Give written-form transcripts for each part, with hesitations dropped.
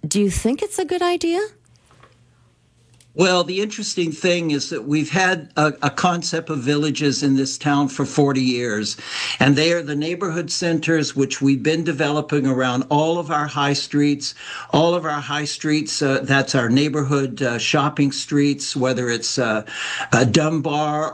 Do you think it's a good idea? Well, the interesting thing is that we've had a concept of villages in this town for 40 years, and they are the neighborhood centers which we've been developing around all of our high streets. All of our high streets, that's our neighborhood shopping streets, whether it's Dunbar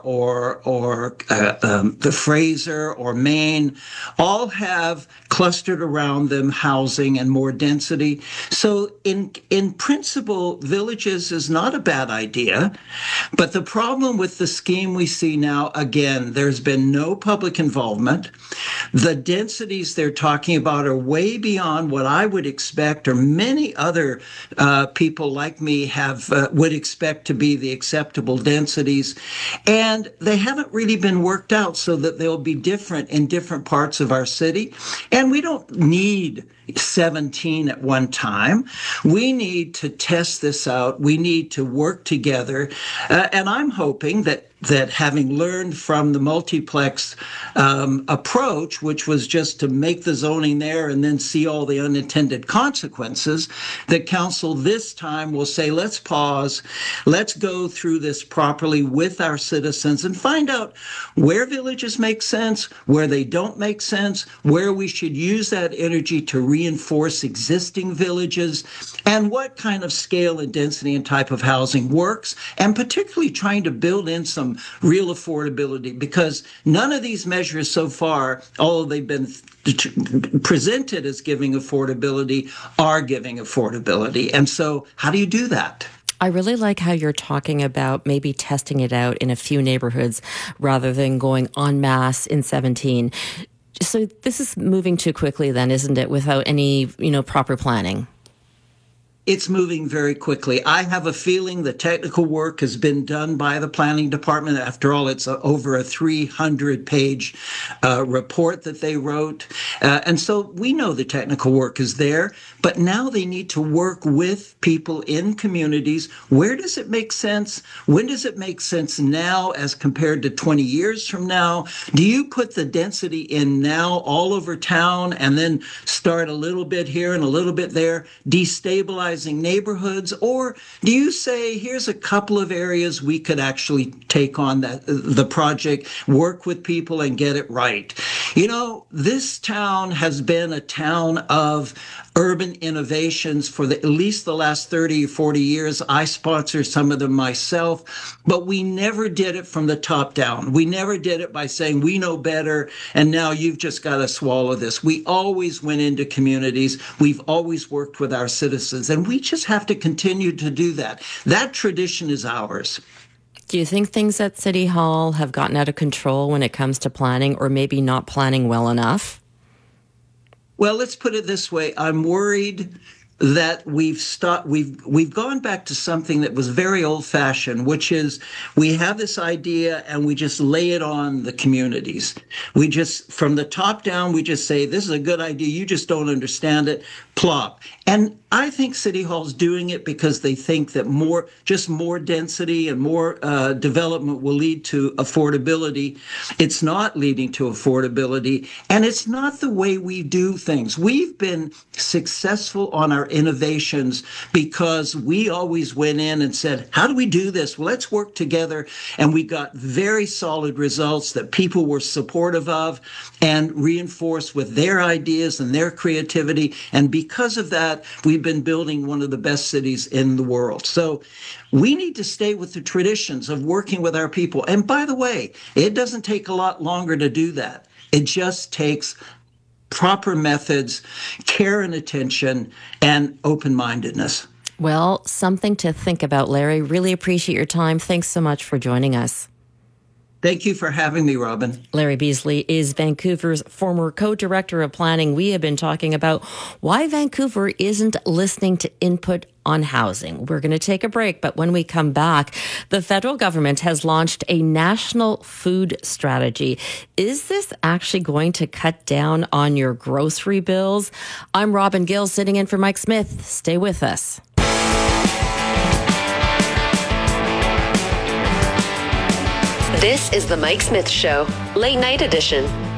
or the Fraser or Maine, all have clustered around them housing and more density. So in principle, villages is not a bad idea. But the problem with the scheme we see now, again, there's been no public involvement. The densities they're talking about are way beyond what I would expect, or many other people like me would expect to be the acceptable densities. And they haven't really been worked out so that they'll be different in different parts of our city. And we don't need 17 at one time. We need to test this out. We need to work together. And I'm hoping that having learned from the multiplex approach, which was just to make the zoning there and then see all the unintended consequences, that council this time will say, let's pause, let's go through this properly with our citizens and find out where villages make sense, where they don't make sense, where we should use that energy to reinforce existing villages, and what kind of scale and density and type of housing works, and particularly trying to build in some real affordability, because none of these measures so far, although they've been presented as giving affordability, are giving affordability. And so how do you do that? I really like how you're talking about maybe testing it out in a few neighborhoods rather than going en masse in 17. So this is moving too quickly then, isn't it, without any, proper planning? It's moving very quickly. I have a feeling the technical work has been done by the planning department. After all, it's over a 300-page report that they wrote. And so we know the technical work is there, but now they need to work with people in communities. Where does it make sense? When does it make sense now as compared to 20 years from now? Do you put the density in now all over town and then start a little bit here and a little bit there, destabilize neighborhoods? Or do you say, here's a couple of areas we could actually take on the project, work with people and get it right? This town has been a town of urban innovations for at least the last 30 or 40 years. I sponsor some of them myself, but we never did it from the top down. We never did it by saying, we know better, and now you've just got to swallow this. We always went into communities. We've always worked with our citizens, and we just have to continue to do that. That tradition is ours. Do you think things at City Hall have gotten out of control when it comes to planning, or maybe not planning well enough? Well, let's put it this way. I'm worried that we've gone back to something that was very old-fashioned, which is we have this idea and we just lay it on the communities. We just, from the top down, we just say, this is a good idea, you just don't understand it, plop. And I think City Hall's doing it because they think that more density and more development will lead to affordability. It's not leading to affordability, and it's not the way we do things. We've been successful on our innovations because we always went in and said, how do we do this? Well, let's work together. And we got very solid results that people were supportive of and reinforced with their ideas and their creativity. And because of that, we've been building one of the best cities in the world. So we need to stay with the traditions of working with our people. And by the way, it doesn't take a lot longer to do that. It just takes proper methods, care and attention, and open-mindedness. Well, something to think about, Larry. Really appreciate your time. Thanks so much for joining us. Thank you for having me, Robin. Larry Beasley is Vancouver's former co-director of planning. We have been talking about why Vancouver isn't listening to input on housing. We're going to take a break, but when we come back, the federal government has launched a national food strategy. Is this actually going to cut down on your grocery bills? I'm Robin Gill, sitting in for Mike Smith. Stay with us. This is the Mike Smith Show, late night edition.